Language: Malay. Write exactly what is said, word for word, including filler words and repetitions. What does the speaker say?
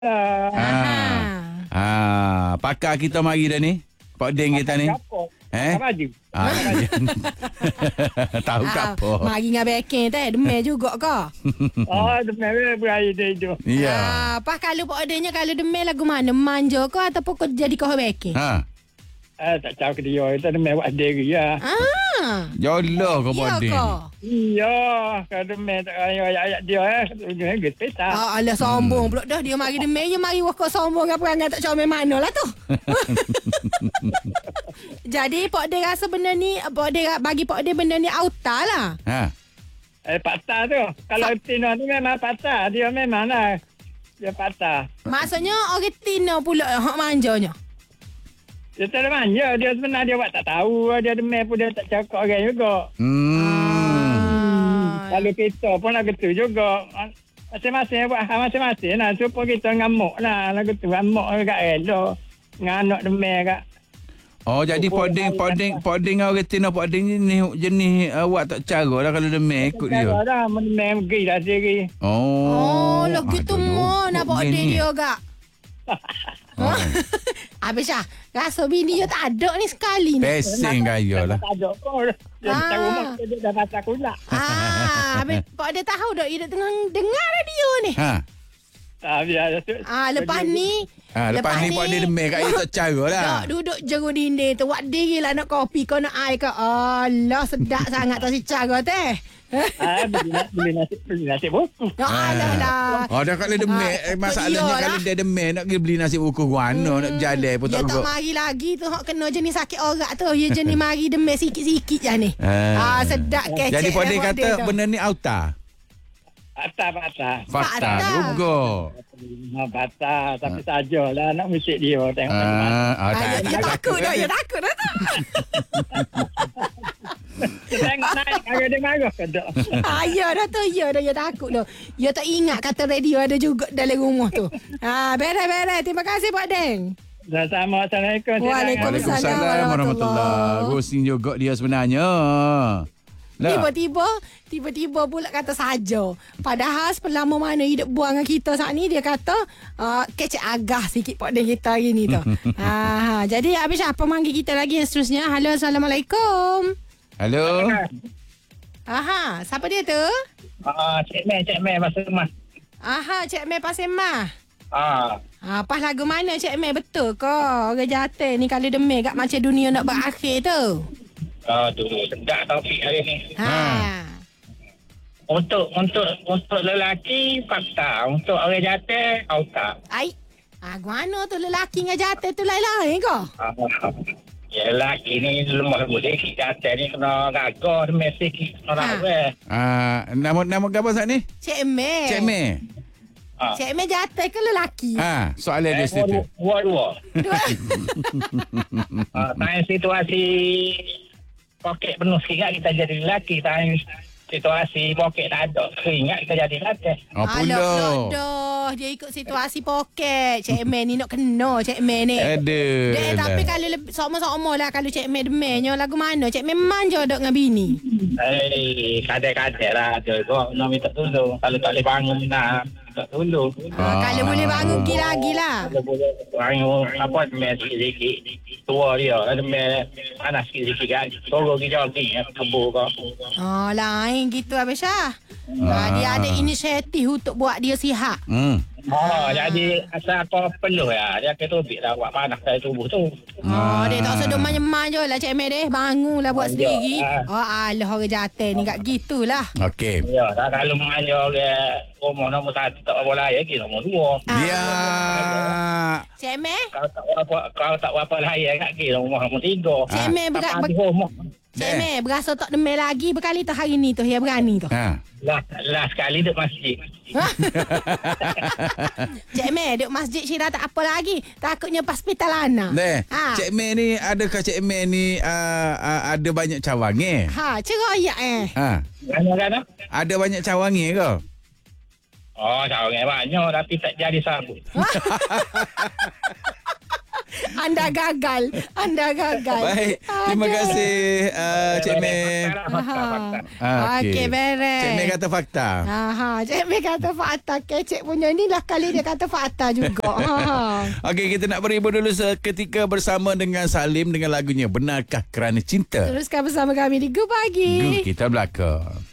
Ah. Ah, pakar kita mari dah ni. Pak Deng kita ni. Eh? Ah, tahu Ah, apa? mari dengan backing teh, demam juga ke? Oh, demam berair dia itu. Ya. Ah, pas kalau Pak Odenya kalau demam lagu mana? Manja ke ataupun kau jadi kau backing? Ha. Ah, tak tahu ke dia. Itu demam buat diri ya. Ah. Jolah kau Ya Pak Deng. ke? Iya, kalau demam tak ayat-ayat dia eh. Ujungnya gitu tak. Ah, alah sombong pula dah dia mari demam je mari wakak sombong apa perangai tak comel mana lah tu. Jadi Pak Odeng rasa benda ni Pak Odeng bagi Pak Odeng benda ni auta lah. Ha. Eh, patah tu. Kalau Tino tu memang patah. Dia memang lah. Dia patah. Maksudnya orang Tino pula hak manjanya. Dia tak ada manja. Dia sebenarnya dia buat tak tahu. Dia demam pun dia tak cakap orang juga. Hmm. Kalau kita pun lagu tu juga. Masing-masing buat hal masing-masing lah. Supaya kita ngamuk lah. Lagu tu ngamuk kat elok. Nganak demam kat. Oh, jadi Pak Deng, Pak Deng, Pak Deng orang Tino, Pak Deng ni jenis awak tak cara lah kalau demam ikut dia. Tak ada. Demam pergi dah sendiri. Oh. Oh, lah gitu mo nak Pak Odeng dia gak. Oh. Habis Syah, rasa bini dia tak ada ni sekali ni. Pesing gaya lah. Tak ada pun. Dia Ah. tak rumah. Dia dah patah kulak. Ah, habis Pak Odeng tahu dah dia tengah dengar radio ni. Ha. Ah, biar. Ah, lepas ni Ha, lepas, lepas ni Pak Deng demam kat dia tak cara lah. Dok duduk jeruk dinding tu. Wak diri lah nak kopi kau nak air ke. Allah sedap sangat tak si cara teh. Ah, beli, beli nasi, beli nasi buku. Ya Allah lah. Oh, dah kalau demam, Ah, eh, masalahnya iyalah. kalau dia demam nak pergi beli nasi buku guana, hmm. nak berjalan pun Dia tak tak gok. mari lagi tu. Hak kena jenis sakit orak tu. Dia jenis mari demam sikit-sikit je ni. Ah. Ah, sedap kecek. Jadi Pak lah Deng Pak kata Deng tu. benda ni auta. Patah, patah. Fakta Fakta. juga. Ah, patah. Tapi sajalah nak musik dia. Tengok macam mana. Ah, ah, Ah, tak, ya, tak, ya tak, takut dah, tak. ya takut dah tu. Tengok naik. Kalau dia marah ke tak? Ah, ya dah tu, ya dah, ya takut dah. Ya tak ingat kata radio ada juga dalam rumah tu. Ah, beres-beres. Terima kasih Pak Deng. Sama. Assalamualaikum. Waalaikumsalam. Waalaikumsalam warahmatullahi. Roasting juga dia sebenarnya. Lah. Tiba-tiba, tiba-tiba pula kata saja. Padahal selama mana hidup buang dengan kita saat ni, dia kata uh, kecek agah sikit Pak Deng kita hari ni tu. ha, jadi habis apa manggil kita lagi yang seterusnya. Halo, Assalamualaikum. Halo. Aha, siapa dia tu? Ah, Cik Meh, Cik Meh, Pasar Mas. Aha, Cik Meh Pasir Mah. Ah, Ha, pas lagu mana Cik Meh, betul ke? Orang jatuh ni kalau demam kat macam dunia nak berakhir tu. ah tu sedap topik hari ni. Ha. Untuk untuk untuk lelaki fakta, untuk orang jatuh auta. Ai. Ah, mana tu lelaki dengan jatuh tu lain-lain ke? Ah, ya lelaki ni lemah boleh jatuh ni kena gagah demam sikit kena Ha. apa. Ah, nama nama apa saat ni? Cik Meh. Cik Meh. Ah. Cik Meh jatuh ke lelaki? Ha, soalan dia situ. Dua dua. Ah, tanya situasi poket penuh sikit kita jadi lelaki, tanya situasi poket tak ada keringat kita jadi lelaki. Oh, pula. Dah, dia ikut situasi poket. Cik Meh ni nak kena Cik Meh ni. Aduh. Dia, tapi kalau lebih sama-sama lah kalau Cik Meh demamnya lagu mana? Cik Meh manja dok dengan bini. Eh, kadang-kadang lah tu kau nak minta tolong. Kalau tak boleh bangun nak minta tolong. Ha, kalau boleh bangun pergi lagi lah. Kalau boleh bangun apa demam sikit-sikit. Tua dia, demam panas sikit-sikit kan. Tolong dia jogging kebun kau. Oh, lain gitu Abis Syah. Ha, dia ada inisiatif untuk buat dia sihat. Hmm. Oh, jadi asal apa perlu ya. Dia kata tubik lah buat panas dari tubuh tu. Oh, dia tak usah duduk manja-manja je lah Cik Meh deh. Bangunlah buat Manja, sendiri. ah. Oh, alah orang jatuh ni kat gitulah. Okey. Ya, tak kalau manja orang rumah nombor satu tak apa layak lagi nombor dua. Ya. Cik Meh, Kalau tak apa kalau tak apa layak kat kira rumah nombor tiga. Cik Meh berat Apa ber- di rumah. Cik Meh berasa tak demam lagi berkali tu hari ni tu. Ya berani tu. Ha. Lah, lah sekali duduk masjid. Cik Meh duduk masjid Syirah tak apa lagi. Takutnya hospital anak. Deh, Ha. Cik Meh ni adakah Cik Meh ni uh, uh, ada banyak cawang eh? Ha, ceroyak eh. Ha. Mana kan? Ada banyak cawang eh ke? Oh, cawangan banyak tapi tak jadi sabut. Anda gagal. Anda gagal. Baik. Terima Aduh. kasih uh, Cik Mek. Fakta-fakta. Ah, Okey, beres. Cik Mek kata fakta. Ha, Cik Mek kata fakta. Kecek punya ni lah kali dia kata fakta juga. Ha. Okey, kita nak berhibur dulu seketika bersama dengan Salim dengan lagunya Benarkah Kerana Cinta. Teruskan bersama kami di Go Pagi. Gu kita belakang.